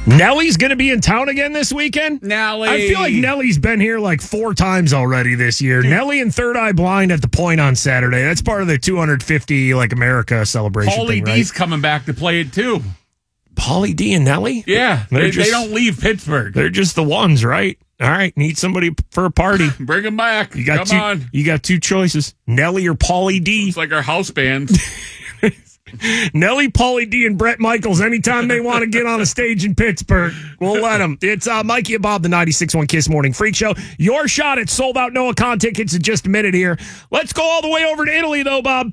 Nelly's going to be in town again this weekend? Nelly. I feel like Nelly's been here like 4 times already this year. Nelly and Third Eye Blind at the Point on Saturday. That's part of the 250 like America celebration Pauly thing, right? D's coming back to play it too. Pauly D and Nelly? Yeah, they don't leave Pittsburgh. They're just the ones, right? All right, need somebody for a party. Bring them back. Come on. You got 2 choices, Nelly or Pauly D. It's like our house band. Nelly, Pauly D, and Bret Michaels, anytime they want to get on a stage in Pittsburgh, we'll let them. It's Mikey and Bob, the 96.1 Kiss Morning Freak Show. Your shot at sold-out Noah Khan tickets in just a minute here. Let's go all the way over to Italy, though, Bob.